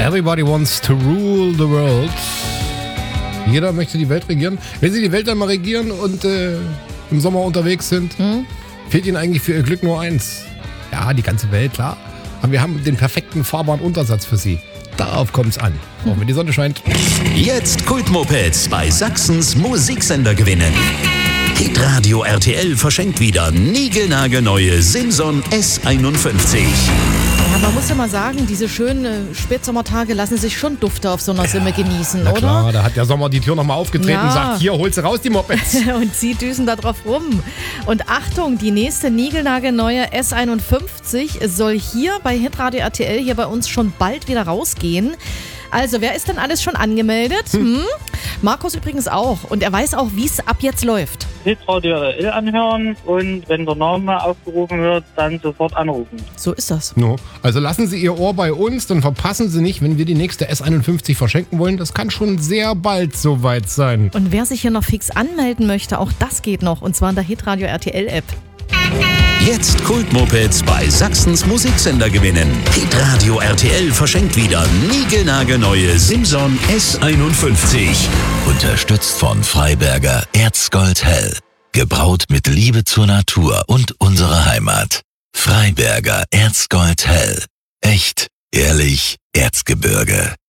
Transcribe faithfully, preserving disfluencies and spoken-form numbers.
Everybody wants to rule the world. Jeder möchte die Welt regieren. Wenn sie die Welt dann mal regieren und äh, im Sommer unterwegs sind, hm? fehlt ihnen eigentlich für ihr Glück nur eins. Ja, die ganze Welt, klar. Aber wir haben den perfekten fahrbaren Untersatz für sie. Darauf kommt es an. Auch wenn die Sonne scheint. Jetzt Kultmopeds bei Sachsens Musiksender gewinnen. Hitradio R T L verschenkt wieder niegelnagelneue Simson S einundfünfzig. Ja, man muss ja mal sagen, diese schönen Spätsommertage lassen sich schon Dufte auf so einer Simme genießen, na oder? Klar, da hat der Sommer die Tür nochmal aufgetreten Ja. und sagt, hier, holst du raus die Mopeds. Und sie düsen da drauf rum. Und Achtung, die nächste niegelnagelneue S einundfünfzig soll hier bei Hitradio R T L hier bei uns schon bald wieder rausgehen. Also, wer ist denn alles schon angemeldet? Hm? Markus übrigens auch. Und er weiß auch, wie es ab jetzt läuft. Hitradio R T L anhören und wenn der Name aufgerufen wird, dann sofort anrufen. So ist das. No. Also lassen Sie Ihr Ohr bei uns, dann verpassen Sie nicht, wenn wir die nächste S einundfünfzig verschenken wollen. Das kann schon sehr bald soweit sein. Und wer sich hier noch fix anmelden möchte, auch das geht noch. Und zwar in der Hitradio R T L App. Jetzt Kultmopeds bei Sachsens Musiksender gewinnen. Hitradio R T L verschenkt wieder niegelnagelneue Simson S einundfünfzig. Unterstützt von Freiberger Erzgold Hell. Gebraut mit Liebe zur Natur und unserer Heimat. Freiberger Erzgold Hell. Echt, ehrlich, Erzgebirge.